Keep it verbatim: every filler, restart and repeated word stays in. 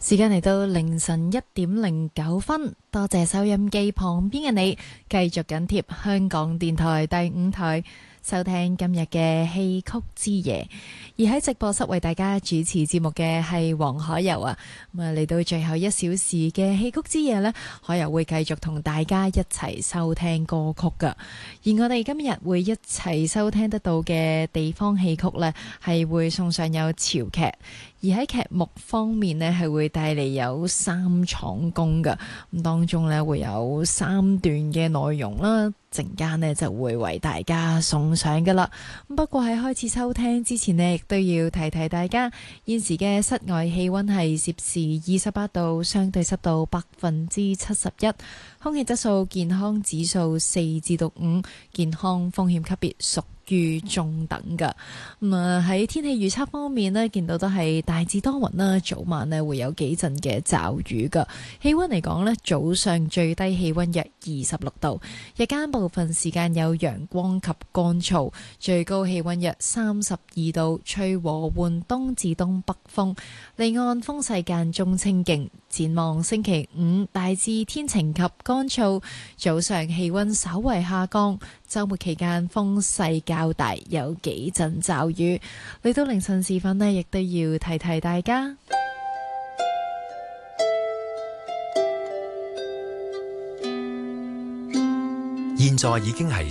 時間嚟到凌晨一點零九分，多謝收音機旁邊嘅你，繼續緊貼香港電台第五台收聽今日嘅戲曲之夜。而喺直播室為大家主持節目嘅係黃海柔啊。咁啊，嚟到最後一小時嘅戲曲之夜呢，海柔會繼續同大家一齊收聽歌曲噶。而我哋今日會一齊收聽得到嘅地方戲曲呢，係會送上有潮劇。而喺劇目方面呢，係會帶嚟有三場功㗎，咁當中呢，會有三段嘅內容啦，陣間呢就會為大家送上㗎喇。不過喺開始收聽之前呢，亦都要提提大家，現時嘅室外氣溫係攝氏二十八度，相對濕度百分之七十一，空氣質素健康指數四至到五，健康風險級別屬於中等噶。咁啊喺天氣預測方面呢，見到都係大致多雲啦，早晚呢會有幾陣嘅驟雨噶。氣溫嚟講呢，早上最低氣溫約二十六度，日間部分時間有陽光及乾燥，最高氣溫約三十二度，吹和緩東至東北風，離岸風勢間中清勁。展望星期五大致天晴及乾燥，早上氣溫稍為下降，周末期間風勢較大，有幾陣驟雨。嚟到凌晨時分呢，亦都要提提大家。 現在已經係